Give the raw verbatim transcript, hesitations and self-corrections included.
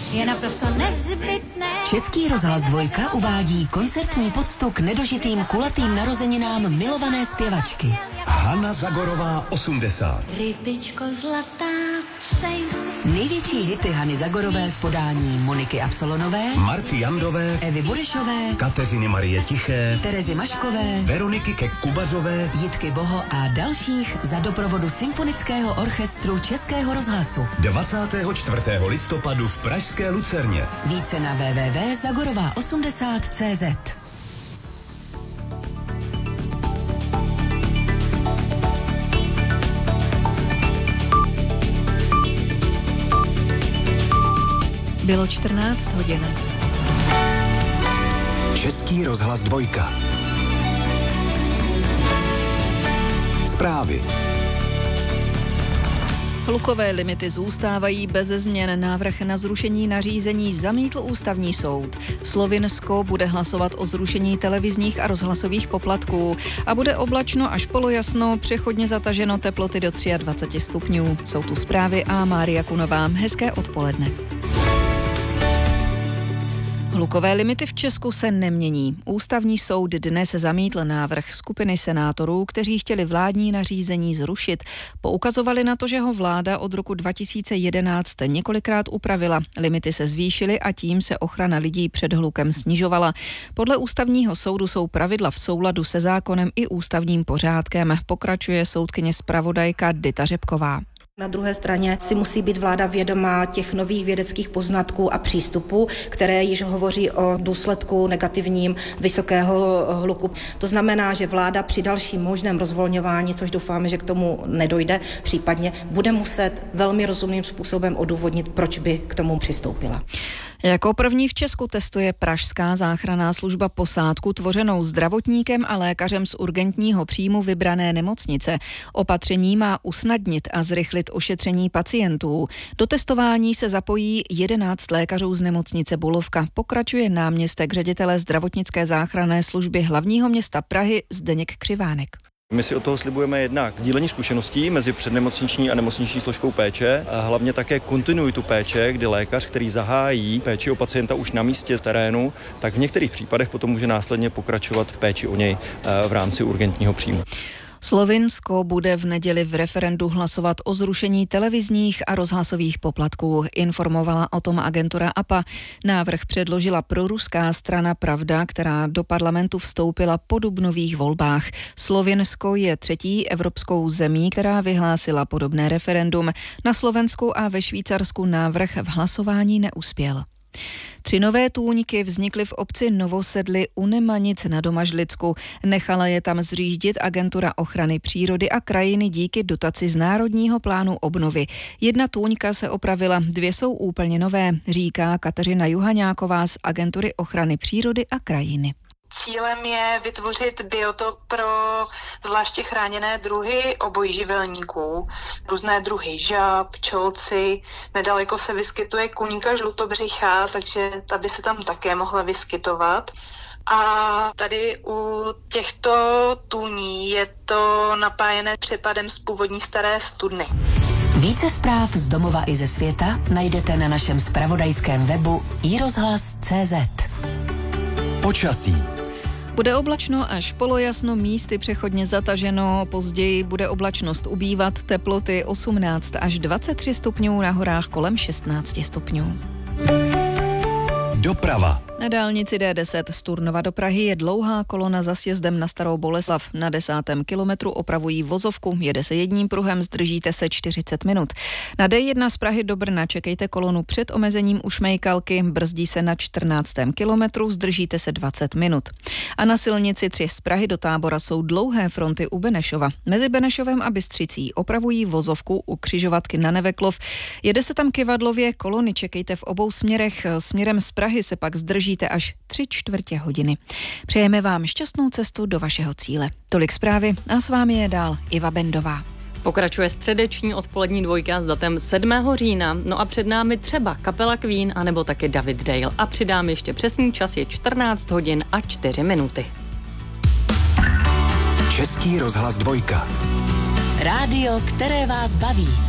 je naprosto nezbytné. Český rozhlas Dvojka uvádí koncertní poctu k nedožitým kulatým narozeninám milované zpěvačky. Hana Zagorová osmdesát. Rybičko zlatá, přej si. Největší hity Hany Zagorové v podání Moniky Absolonové, Marty Jandové, Evy Burešové, Kateřiny Marie Tiché, Terezy Maškové, Veroniky Kek-Kubazové, Jitky Boho a dalších za doprovodu Symfonického orchestru Českého rozhlasu. dvacátého čtvrtého listopadu v pražské Lucerně. Více na w w w tečka zagorová osmdesát tečka cé zet. Bylo čtrnáct hodin. Český rozhlas Dvojka. Zprávy. Hlukové limity zůstávají beze změn. Návrh na zrušení nařízení zamítl ústavní soud. Slovinsko bude hlasovat o zrušení televizních a rozhlasových poplatků a bude oblačno až polojasno, přechodně zataženo, teploty do dvacet tři stupňů. Jsou tu zprávy a Mária Kunová. Hezké odpoledne. Hlukové limity v Česku se nemění. Ústavní soud dnes zamítl návrh skupiny senátorů, kteří chtěli vládní nařízení zrušit. Poukazovali na to, že ho vláda od roku dva tisíce jedenáct několikrát upravila. Limity se zvýšily a tím se ochrana lidí před hlukem snižovala. Podle ústavního soudu jsou pravidla v souladu se zákonem i ústavním pořádkem, pokračuje soudkyně zpravodajka Dita Řepková. Na druhé straně si musí být vláda vědomá těch nových vědeckých poznatků a přístupů, které již hovoří o důsledku negativním vysokého hluku. To znamená, že vláda při dalším možném rozvolňování, což doufáme, že k tomu nedojde, případně bude muset velmi rozumným způsobem odůvodnit, proč by k tomu přistoupila. Jako první v Česku testuje pražská záchranná služba posádku tvořenou zdravotníkem a lékařem z urgentního příjmu vybrané nemocnice. Opatření má usnadnit a zrychlit ošetření pacientů. Do testování se zapojí jedenáct lékařů z nemocnice Bulovka. Pokračuje náměstek ředitele zdravotnické záchranné služby hlavního města Prahy Zdeněk Křivánek. My si od toho slibujeme jednak sdílení zkušeností mezi přednemocniční a nemocniční složkou péče a hlavně také kontinuitu péče, kdy lékař, který zahájí péči o pacienta už na místě v terénu, tak v některých případech potom může následně pokračovat v péči o něj v rámci urgentního příjmu. Slovinsko bude v neděli v referendu hlasovat o zrušení televizních a rozhlasových poplatků. Informovala o tom agentura A P A. Návrh předložila proruská strana Pravda, která do parlamentu vstoupila po dubnových volbách. Slovinsko je třetí evropskou zemí, která vyhlásila podobné referendum. Na Slovensku a ve Švýcarsku návrh v hlasování neuspěl. Tři nové tůňky vznikly v obci Novosedly u Nemanic na Domažlicku. Nechala je tam zřídit agentura ochrany přírody a krajiny díky dotaci z Národního plánu obnovy. Jedna tůňka se opravila, dvě jsou úplně nové, říká Kateřina Juhaňáková z agentury ochrany přírody a krajiny. Cílem je vytvořit biotop pro zvláště chráněné druhy obojživelníků, různé druhy žab, čolci. Nedaleko se vyskytuje kuňka žlutobřichá, takže ta by se tam také mohla vyskytovat. A tady u těchto tůní je to napájené přepadem z původní staré studny. Více zpráv z domova i ze světa najdete na našem zpravodajském webu i rozhlas tečka cé zet. Počasí. Bude oblačno až polojasno, místy přechodně zataženo, později bude oblačnost ubývat, teploty osmnáct až dvacet tři stupňů, na horách kolem šestnáct stupňů. Doprava. Na dálnici D deset z Turnova do Prahy je dlouhá kolona za sjezdem na Starou Boleslav. Na desátém kilometru opravují vozovku, jede se jedním pruhem, zdržíte se čtyřicet minut. Na D jedna z Prahy do Brna čekejte kolonu před omezením u Šmejkalky, brzdí se na čtrnáctém kilometru, zdržíte se dvacet minut. A na silnici tři z Prahy do Tábora jsou dlouhé fronty u Benešova. Mezi Benešovem a Bystřicí opravují vozovku u křižovatky na Neveklov. Jede se tam kivadlově, kolony čekejte v obou směrech, směrem z Prahy se pak zdrží až tři čtvrtě hodiny. Přejeme vám šťastnou cestu do vašeho cíle. Tolik zprávy a s vámi je dál Iva Bendová. Pokračuje středeční odpolední dvojka s datem sedmého října, no a před námi třeba kapela Queen anebo taky David Dale. A přidám ještě přesný čas, je čtrnáct hodin a čtyři minuty. Český rozhlas Dvojka. Rádio, které vás baví.